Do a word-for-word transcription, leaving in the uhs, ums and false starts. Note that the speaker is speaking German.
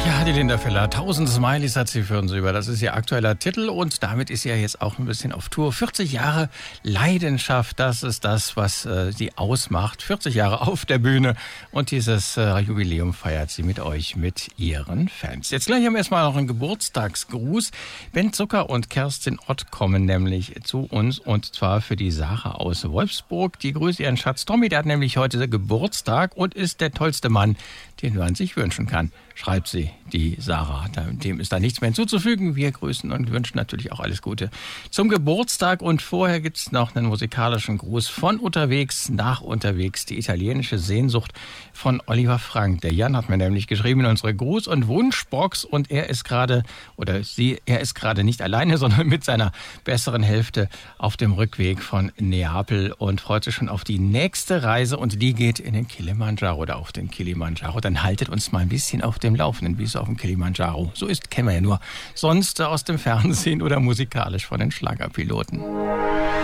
Ja, die Linda Feller. Tausend Smileys hat sie für uns über. Das ist ihr aktueller Titel und damit ist sie ja jetzt auch ein bisschen auf Tour. vierzig Jahre Leidenschaft, das ist das, was äh, sie ausmacht. vierzig Jahre auf der Bühne und dieses äh, Jubiläum feiert sie mit euch, mit ihren Fans. Jetzt gleich haben wir erstmal noch einen Geburtstagsgruß. Ben Zucker und Kerstin Ott kommen nämlich zu uns und zwar für die Sarah aus Wolfsburg. Die grüßt ihren Schatz Tommy, der hat nämlich heute Geburtstag und ist der tollste Mann, den man sich wünschen kann, schreibt sie, die Sarah. Dem ist da nichts mehr hinzuzufügen. Wir grüßen und wünschen natürlich auch alles Gute zum Geburtstag. Und vorher gibt es noch einen musikalischen Gruß von unterwegs nach unterwegs. Die italienische Sehnsucht von Oliver Frank. Der Jan hat mir nämlich geschrieben in unsere Gruß- und Wunschbox. Und er ist gerade, oder sie, er ist gerade nicht alleine, sondern mit seiner besseren Hälfte auf dem Rückweg von Neapel und freut sich schon auf die nächste Reise. Und die geht in den Kilimanjaro oder auf den Kilimanjaro. Dann haltet uns mal ein bisschen auf dem Laufenden, wie es auf dem Kilimanjaro so ist, kennen wir ja nur sonst aus dem Fernsehen oder musikalisch von den Schlagerpiloten.